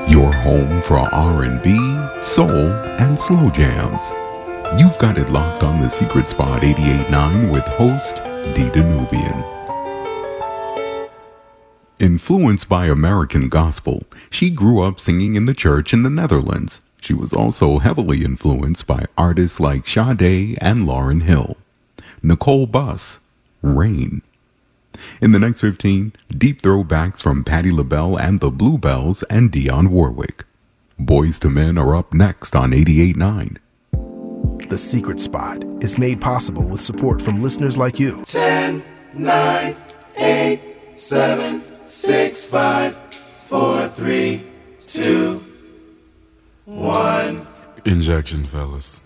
Your home for R&B, soul, and slow jams. You've got it locked on The Secret Spot 88.9 with host D. Danubian. Influenced by American gospel, she grew up singing in the church in the Netherlands. She was also heavily influenced by artists like Sade and Lauryn Hill. Nicole Buss, Rain. In the next 15, deep throwbacks from Patti LaBelle and the Bluebells and Dionne Warwick. Boys to Men are up next on 88.9. The Secret Spot is made possible with support from listeners like you. 10, 9, 8, 7, 6, 5, 4, 3, 2, 1. Injection, fellas.